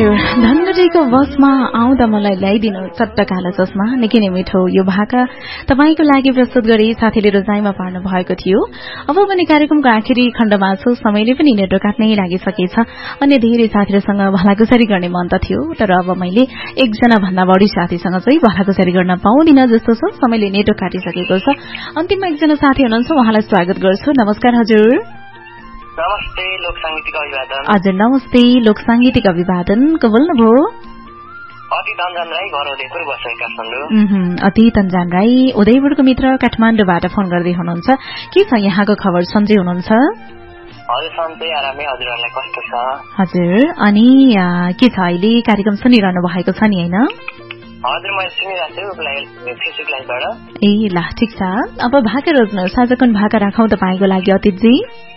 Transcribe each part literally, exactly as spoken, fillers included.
हजुर धनगढीको बसमा आउँदा मलाई ल्याइदिनु चट्ट कालो चस्मा निकै नै मिठो यो भाका तपाईको लागि प्रस्तुत गरी साथीले रोजाइमा पार्नु भएको थियो। अब पनि कार्यक्रमको आखिरी खण्डमा छु, समयले पनि नेटो काट्नै लागिसकेछ। अन्य धेरै साथीहरूसँग भलाकुसारी गर्ने मन त थियो, तर अब मैले एकजना भन्दा बढी साथीसँग चाहिँ भलाकुसारी गर्न पाउँदिन जस्तो छ, समयले नेटो काटिसकेको छ। अन्तिममा एकजना साथी हुनुहुन्छ, उहाँलाई स्वागत गर्छु। नमस्कार हजुर। नमस्ते, लोक साङ्गीतिक अभिवादन। हजुर नमस्ते, लोक साङ्गीतिक अभिवादन। को बोल्नुभयो? अति तन्जान राई, घर उदयपुर, बसाइ काठमाडौँ। अति तन्जान राई उदयपुरको मित्र काठमाडौँबाट फोन गर्दै हुनुहुन्छ। के छ यहाँको खबर, सन्चै हुनुहुन्छ? हजुर सन्चै, आरामै। हजुरहरूलाई कस्तो छ? हजुर, अनि के छ अहिले कार्यक्रम सुनिरहनु भएको छ नि होइन? हजुर मैले सुनिरहेको छु फेसबुक लाइभबाट। ए ल ठिक छ। अब भाका रोज्नुहोस्, आज कुन भाका राखौँ तपाईँको लागि अतिथजी?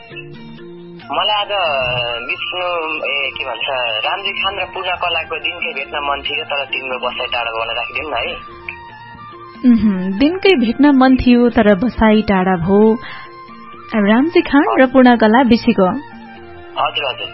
मलाई आज विष्णु ए के भन्छ रामजी खान र पूर्ण कलाको दिनकै भेट्न मन थियो तर तिम्रो बसाइ टाढा भयो राखिदिनु न है। दिनकै भेट्न मन थियो तर बसाइ टाढा भयो, रामजी खान र पूर्ण कला बिसीको। हजुर हजुर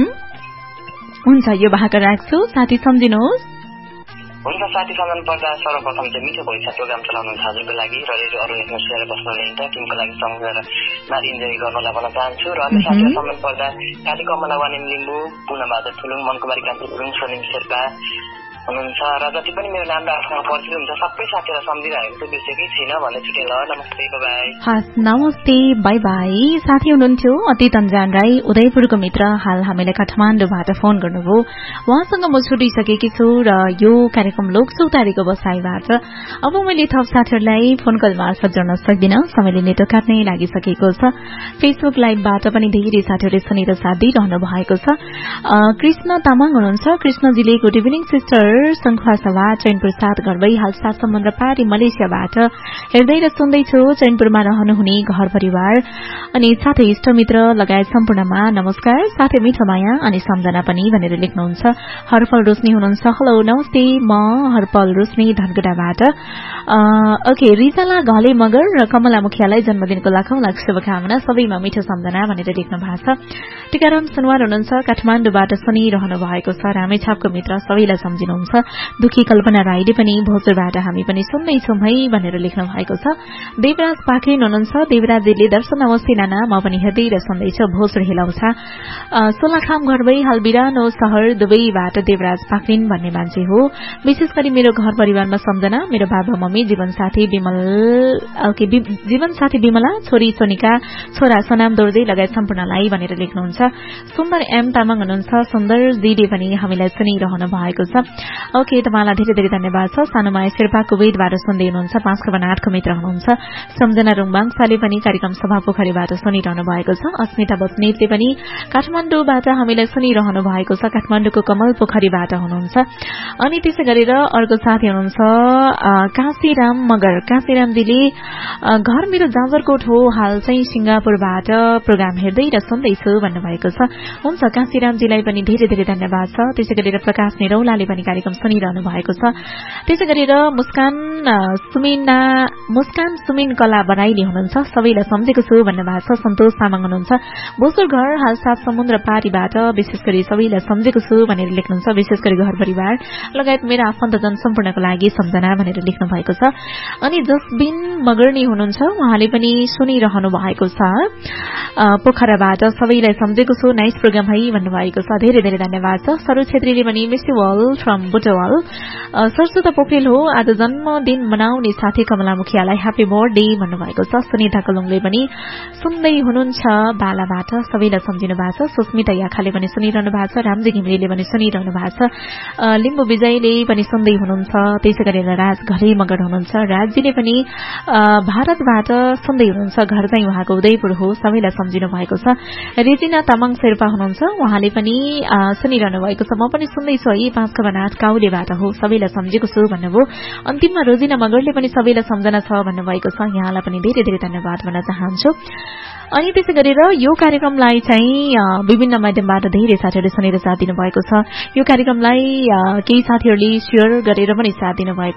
हुन्छ, यो भाका राख्छु, साथी सम्झिनुहोस्। हुन्छ साथी, सम्झनु पर्दा सर्वप्रथम चाहिँ मिठो भइसा प्रोग्राम चलाउनुहुन्छ हजुरको लागि र रेडियो अरू लेख्न सुनेर बस्नुहुने हुन्छ टिमको लागि सम्झेर नारी इन्जोय गर्नलाई भन्न चाहन्छु। र अन्य साथीहरू सम्झनु पर्दा काली कमला वानिम लिम्बू, पूर्ण बहादुर थुलुङ, मनकुमारी कान्ति गुरुङ, सोनिम शेर्पा हुनुहुन्छ र जति पनि मेरो नाम राख्न परिचित हुन्छ सबै साथीहरूलाई सम्झिरहेको छु, बिर्सेकै छैन भन्ने छुट्टै ल। नमस्ते, बाई। हस् नमस्ते, बाई बाई। साथी हुनुहुन्थ्यो अति तन्जान राई उदयपुरको मित्र, हाल हामीलाई काठमाडौँबाट फोन गर्नुभयो। उहाँसँग म छुटिसकेकी छु र यो कार्यक्रम लोक चौतारीको बसाइबाट अब मैले थप साथीहरूलाई फोन कल मार्फत जोड्न सक्दिनँ, समयले नेटो काट्नै लागिसकेको छ। फेसबुक लाइभबाट पनि धेरै साथीहरूले सुनेर साथ दिइरहनु भएको छ। कृष्ण तामाङ हुनुहुन्छ, कृष्णजीले गुड इभिनिङ सिस्टर, संखुवा सभा चैनपुर सात घरबै हाल सात समुद्र पारी मलेसियाबाट हेर्दै र सुन्दैछु, चैनपुरमा रहनुहुने घर परिवार अनि साथै इष्टमित्र लगायत सम्पूर्णमा नमस्कार, साथै मिठो माया अनि सम्झना पनि भनेर लेख्नुहुन्छ। हरपल रोशनी हुनुहुन्छ, हेलो नमस्ते, म हरपल रोशनी धनगढाबाट। ओके, रिजाला घले मगर र कमला मुखियालाई जन्मदिनको लाखौं लाख शुभकामना, सबैमा मिठो सम्झना भनेर लेख्नु भएको छ। टीकाराम सुनवार हुनुहुन्छ, काठमाडौँबाट सुनिरहनु भएको छ, रामेछापको मित्र, सबैलाई सम्झिनु। दुखी कल्पना राईले पनि भोजपुरबाट हामी पनि सुन्दैछौँ है भनेर लेख्नु भएको छ। देवराज पाखरिन हुनुहुन्छ, देवराजजीले दर्शन नमस्ते नाना, म पनि हेर्दै र सुन्दैछु, भोजपुर हिलाउँछ। सोलाखाम घरबै हाल बिरानो शहर दुबईबाट देवराज पाखरिन भन्ने मान्छे हो। विशेष गरी मेरो घर परिवारमा सम्झना, मेरो बाबा मम्मी, जीवनसाथी विमल ओके जीवनसाथी विमला, छोरी सोनिका, छोरा सोनाम दोर्जे लगायत सम्पूर्णलाई भनेर लेख्नुहुन्छ। सुन्दर एम तामाङ हुनुहुन्छ, सुन्दर जीले पनि हामीलाई सुनिरहनु भएको छ। ओके, तपाईँलाई धेरै धेरै धन्यवाद छ। सानोमाया शेर्पा कुवेतबाट सुन्दै हुनुहुन्छ, पाँच खबर आठको मित्र हुनुहुन्छ। सम्झना रुङबाङसाले पनि कार्यक्रम सभा पोखरीबाट सुनिरहनु भएको छ। अस्मिता बस्नेतले पनि काठमाडौँबाट हामीलाई सुनिरहनु भएको छ, काठमाडौँको कमल पोखरीबाट हुनुहुन्छ। अनि त्यसै गरेर अर्को साथी हुनुहुन्छ काशीराम मगर, काशीरामजीले घर मेरो जाजरकोट हो, हाल चाहिँ सिंगापुरबाट प्रोग्राम हेर्दै र सुन्दैछु भन्नुभएको छ। हुन्छ, काशीरामजीलाई पनि धेरै धेरै धन्यवाद छ। त्यसै गरेर प्रकाश निरौलाले पनि कार्यक्रम सुनिरहनु भएको छ। त्यसै गरेर मुस्कान सुमिना मुस्कान सुमिन कला बनाइले हुनुहुन्छ, सबैलाई सम्झेको छु भन्नुभएको छ। सन्तोष तामाङ हुनुहुन्छ, बोसुर घर हाल सात समुद्र पारीबाट विशेष गरी सबैलाई सम्झेको छु भनेर लेख्नुहुन्छ, विशेष गरी घर परिवार लगायत मेरो आफन्तजन सम्पूर्णको लागि सम्झना भनेर लेख्नु भएको छ। अनि जसबिन मगर्नी हुनुहुन्छ, उहाँले पनि सुनिरहनु भएको छ, पोखराबाट सबैलाई सम्झेको छु, नाइस प्रोग्राम है भन्नुभएको छ, धेरै धेरै धन्यवाद छ। सरू छेत्रीले पनि मिस्टिवल फ्रम बुटवाल, सरस्वता पोखरेल हो, आज जन्मदिन मनाउने साथी कमला मुखियालाई ह्यापी बर्थडे भन्नुभएको छ। सुनिता कलुङले पनि सुन्दै हुनुहुन्छ बालाबाट, सबैलाई सम्झिनु भएको छ। सुस्मिता याखाले पनि सुनिरहनु भएको छ, रामजी घिमिरेले पनि सुनिरहनु भएको छ, लिम्बू विजयले पनि सुन्दै हुनुहुन्छ। त्यसै गरेर राज घले मगर हुनुहुन्छ, राजजीले पनि भारतबाट सुन्दै हुनुहुन्छ, घर चाहिँ उहाँको उदयपुर हो, सबैलाई सम्झिनु भएको छ। रेजिना तामाङ शेर्पा हुनुहुन्छ, उहाँले पनि सुनिरहनु भएको छ, म पनि सुन्दैछु है, पाँच खबर आठ काउलेबाट हो, सबैलाई सम्झेको छु भन्नुभयो। अन्तिममा रोजिना मगरले पनि सबैलाई सम्झना छ भन्नुभएको छ, यहाँलाई पनि धेरै धेरै धन्यवाद भन्न चाहन्छु। अनि त्यसै गरेर यो कार्यक्रमलाई चाहिँ विभिन्न माध्यमबाट धेरै साथीहरूले सुनेर साथ दिनुभएको छ। यो कार्यक्रमलाई केही साथीहरूले शेयर गरेर पनि साथ दिनुभएको